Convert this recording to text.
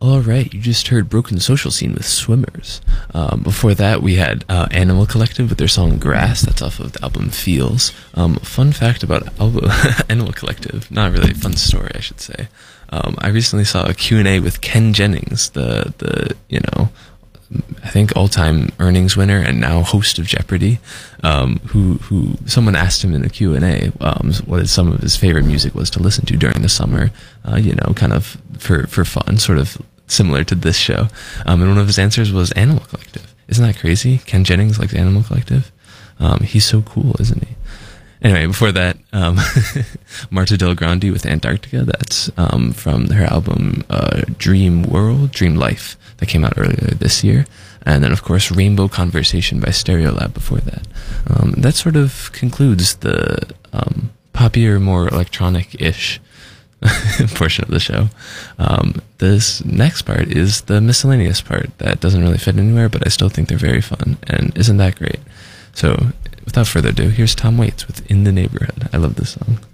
All right, you just heard Broken Social Scene with Swimmers. Before that, we had Animal Collective with their song Grass. That's off of the album Feels. Fun fact about Animal Collective, not really a fun story, I should say. I recently saw a Q&A with Ken Jennings, the I think all-time earnings winner and now host of Jeopardy, who someone asked him in a Q&A what some of his favorite music was to listen to during the summer, kind of for fun, sort of similar to this show. And one of his answers was Animal Collective. Isn't that crazy? Ken Jennings likes Animal Collective. He's so cool, isn't he? Anyway, before that, Marta Del Grande with Antarctica. That's from her album Dream World, Dream Life, that came out earlier this year. And then, of course, Rainbow Conversation by Stereolab before that. That sort of concludes the poppier, more electronic-ish portion of the show. This next part is the miscellaneous part that doesn't really fit anywhere, but I still think they're very fun. And isn't that great? So, without further ado, here's Tom Waits with In the Neighborhood. I love this song.